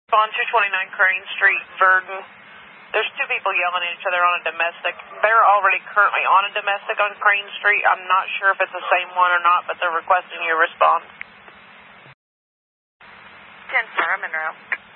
On 229 Crane Street, Verdon. There's two people yelling at each other on a domestic. They're already currently on a domestic on Crane Street. I'm not sure if it's the same one or not, but they're requesting your response. 10 sir, I'm in route.